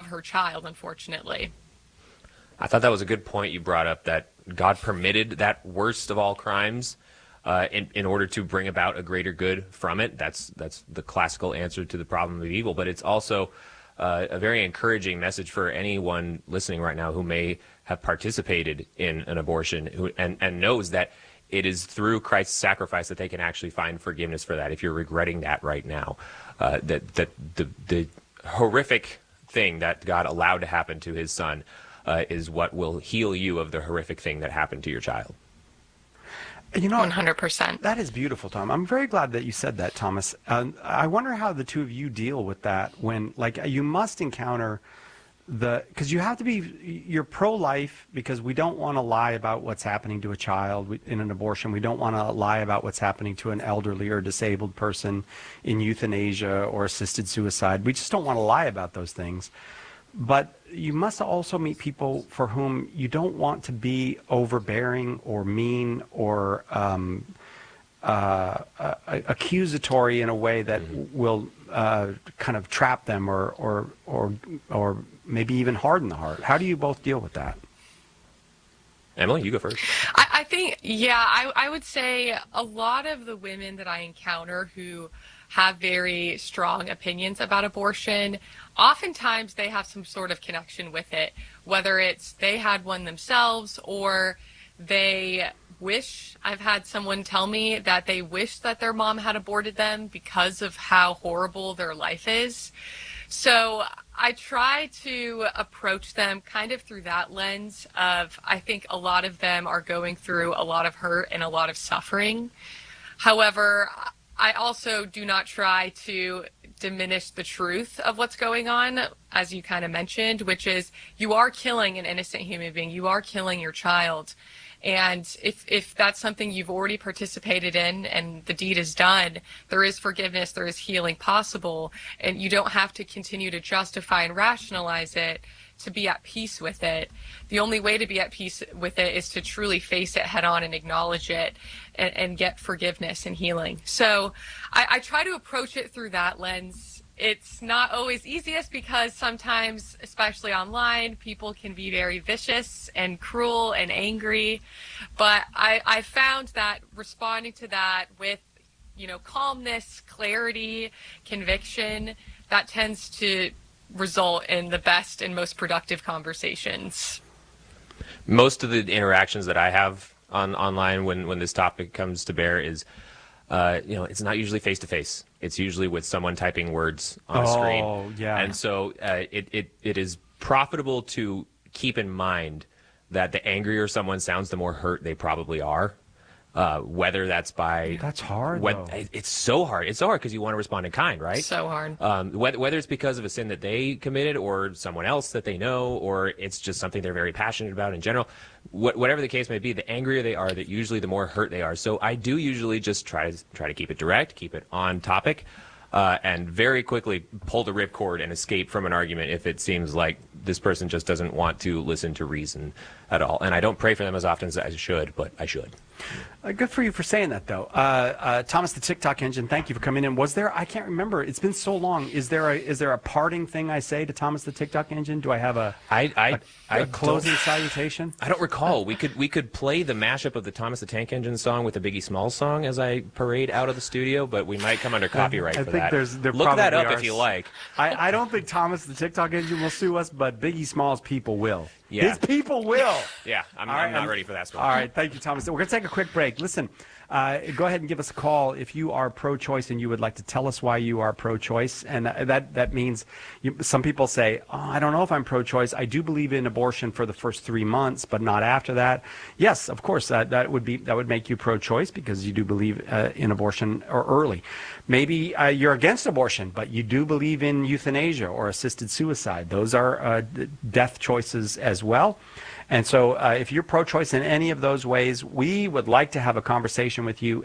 her child, unfortunately. I thought that was a good point you brought up, that God permitted that worst of all crimes in order to bring about a greater good from it. That's the classical answer to the problem of evil. But it's also a very encouraging message for anyone listening right now who may have participated in an abortion and knows that it is through Christ's sacrifice that they can actually find forgiveness for that. If you're regretting that right now, that the horrific thing that God allowed to happen to his son is what will heal you of the horrific thing that happened to your child. You know, 100%. That is beautiful, Tom. I'm very glad that you said that, Thomas. I wonder how the two of you deal with that when, like, you must encounter because you have to be, you're pro-life because we don't want to lie about what's happening to a child in an abortion. We don't want to lie about what's happening to an elderly or disabled person in euthanasia or assisted suicide. We just don't want to lie about those things. But you must also meet people for whom you don't want to be overbearing or mean or accusatory in a way that will kind of trap them or maybe even harden the heart. How do you both deal with that? Emily, you go first. I think, I would say a lot of the women that I encounter who have very strong opinions about abortion, oftentimes they have some sort of connection with it, whether it's they had one themselves or they wish. I've had someone tell me that they wish that their mom had aborted them because of how horrible their life is. So I try to approach them kind of through that lens of, I think a lot of them are going through a lot of hurt and a lot of suffering. However, I also do not try to diminish the truth of what's going on, as you kind of mentioned, which is you are killing an innocent human being. You are killing your child. And if that's something you've already participated in and the deed is done, there is forgiveness, there is healing possible, and you don't have to continue to justify and rationalize it to be at peace with it. The only way to be at peace with it is to truly face it head on and acknowledge it and get forgiveness and healing. So I try to approach it through that lens. It's not always easiest because sometimes, especially online, people can be very vicious and cruel and angry. But I found that responding to that with, calmness, clarity, conviction, that tends to result in the best and most productive conversations. Most of the interactions that I have online when this topic comes to bear is, it's not usually face to face. It's usually with someone typing words on a screen. Oh, yeah. And so it is profitable to keep in mind that the angrier someone sounds, the more hurt they probably are. Whether that's by... That's hard, though. It's so hard. It's so hard because you want to respond in kind, right? So hard. Whether it's because of a sin that they committed or someone else that they know, or it's just something they're very passionate about in general, whatever the case may be, the angrier they are, that usually the more hurt they are. So I do usually just try to keep it direct, keep it on topic, and very quickly pull the ripcord and escape from an argument if it seems like this person just doesn't want to listen to reason at all. And I don't pray for them as often as I should, but I should. Good for you for saying that, though. Thomas the TikTok Engine, thank you for coming in. Was there, I can't remember, it's been so long. Is there a parting thing I say to Thomas the TikTok Engine? Do I have a closing salutation? I don't recall. We could play the mashup of the Thomas the Tank Engine song with the Biggie Smalls song as I parade out of the studio, but we might come under copyright for that. Look that up if you like. I don't think Thomas the TikTok Engine will sue us, but Biggie Smalls people will. Yeah. His people will. Yeah, I'm not ready for that stuff. All right, thank you, Thomas. We're going to take a quick break. Listen, go ahead and give us a call if you are pro-choice and you would like to tell us why you are pro-choice. And that means some people say, I don't know if I'm pro-choice. I do believe in abortion for the first 3 months, but not after that. Yes, of course, that would make you pro-choice because you do believe in abortion or early. Maybe you're against abortion, but you do believe in euthanasia or assisted suicide. Those are death choices as well. And so if you're pro-choice in any of those ways, we would like to have a conversation with you.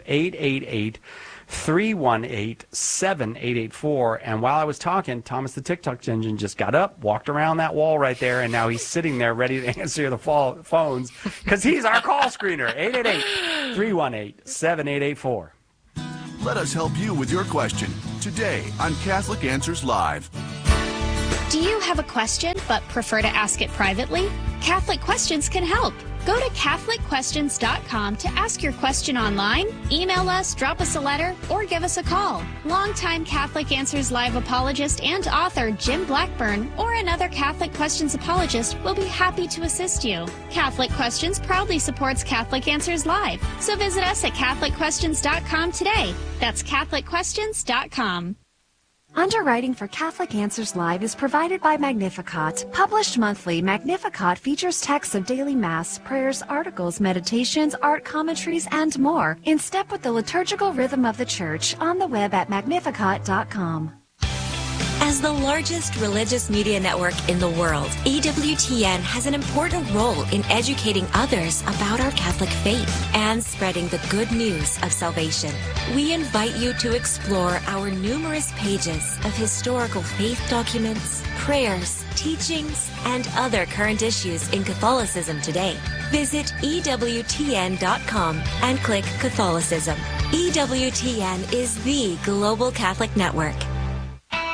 888-318-7884. And while I was talking, Thomas the TikTok Engine just got up, walked around that wall right there, and now he's sitting there ready to answer the phones because he's our call screener. 888-318-7884. Let us help you with your question today on Catholic Answers Live. Do you have a question but prefer to ask it privately? Catholic Questions can help. Go to CatholicQuestions.com to ask your question online, email us, drop us a letter, or give us a call. Longtime Catholic Answers Live apologist and author Jim Blackburn or another Catholic Questions apologist will be happy to assist you. Catholic Questions proudly supports Catholic Answers Live, so visit us at CatholicQuestions.com today. That's CatholicQuestions.com. Underwriting for Catholic Answers Live is provided by Magnificat. Published monthly, Magnificat features texts of daily Mass, prayers, articles, meditations, art commentaries, and more, in step with the liturgical rhythm of the Church, on the web at magnificat.com. As the largest religious media network in the world, EWTN has an important role in educating others about our Catholic faith and spreading the good news of salvation. We invite you to explore our numerous pages of historical faith documents, prayers, teachings, and other current issues in Catholicism today. Visit EWTN.com and click Catholicism. EWTN is the global Catholic network.